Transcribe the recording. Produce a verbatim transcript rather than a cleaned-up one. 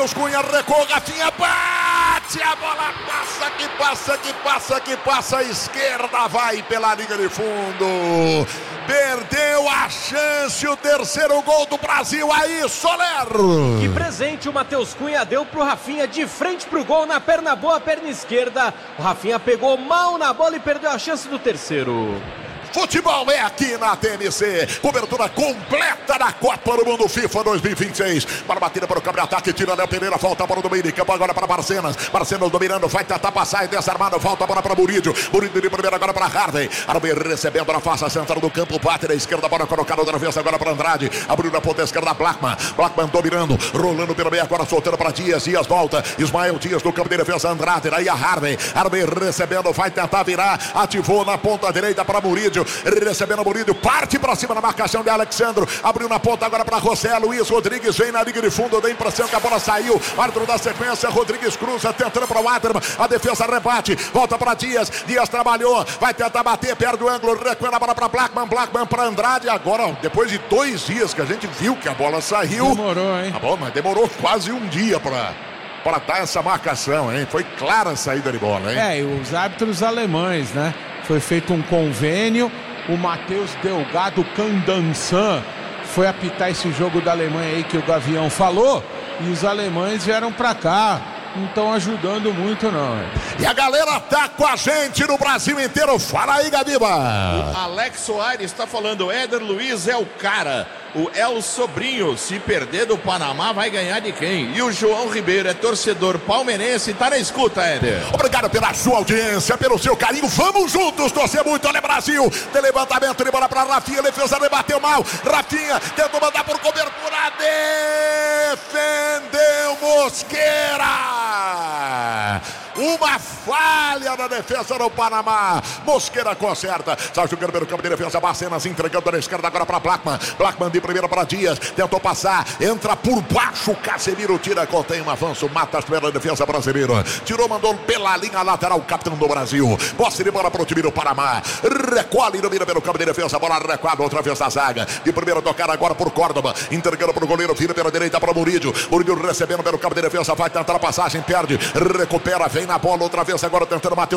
Matheus Cunha, recuou, Rafinha, bate, a bola passa, que passa, que passa, que passa, a esquerda vai pela linha de fundo. Perdeu a chance, o terceiro gol do Brasil, aí, Soler. Que presente o Matheus Cunha deu pro Rafinha de frente pro gol, na perna boa, perna esquerda. O Rafinha pegou mal na bola e perdeu a chance do terceiro. Futebol é aqui na T M C. Cobertura completa da Copa do Mundo FIFA dois mil e vinte e seis. Para batida para o câmbio de ataque, tira Léo Pereira, volta a bola do meio de campo agora para Barcenas. Barcenas dominando, vai tentar passar e desarmado, volta a bola para Murídio. Murídio de primeira agora para Harvey. Harvey recebendo na face central do campo, bate na esquerda, bola colocada outra vez agora para Andrade. Abriu na ponta esquerda Blackman. Blackman dominando, rolando pelo meio agora, soltando para Dias. Dias volta. Ismael Dias no campo de defesa, Andrade. Daí a Harvey. Harvey recebendo, vai tentar virar. Ativou na ponta direita para Murídio. Recebendo o Murídio, parte para cima na marcação de Alexandro, abriu na ponta agora para José Luiz Rodrigues, vem na liga de fundo, dá a impressão que a bola saiu, árbitro da sequência, Rodrigues cruza, tentando para o Waterman, a defesa rebate, volta para Dias, Dias trabalhou, vai tentar bater, perde o ângulo, recua a bola para Blackman, Blackman para Andrade, agora depois de dois dias que a gente viu que a bola saiu, demorou, hein? Tá bom, mas demorou quase um dia para para dar essa marcação, hein? Foi clara a saída de bola, hein? É, e os árbitros alemães, né? Foi feito um convênio. O Matheus Delgado Candansan foi apitar esse jogo da Alemanha aí que o Gavião falou. E os alemães vieram pra cá. Não estão ajudando muito, não. E a galera tá com a gente no Brasil inteiro. Fala aí, Gabiba. O Alex Soares está falando, Éder Luiz é o cara. O El Sobrinho, se perder do Panamá, vai ganhar de quem? E o João Ribeiro é torcedor palmeirense, tá na escuta, Éder. Obrigado pela sua audiência, pelo seu carinho. Vamos juntos, torcer muito, olha Brasil. Tem levantamento de bola pra Rafinha, defesa rebateu mal. Rafinha tentou mandar por cobertura, defendeu Mosqueira. Uma falha na defesa do Panamá. Mosqueira conserta. Sai jogando pelo campo de defesa. Barcenas entregando na esquerda agora para Blackman. Blackman de primeira para Dias. Tentou passar. Entra por baixo. Casemiro tira. Contém um avanço. Mata a primeira defesa brasileira. Tirou, mandou pela linha lateral. Capitão do Brasil. Posse de bola para o time do Panamá. Recolhe e domina pelo campo de defesa. Bola recuada outra vez na zaga. De primeira tocada agora por Córdoba. Entregando para o goleiro. Vira pela direita para Murídio. Murídio recebendo pelo campo de defesa. Vai tentar a passagem. Perde. Recupera. Vem na bola outra vez agora tentando Matheus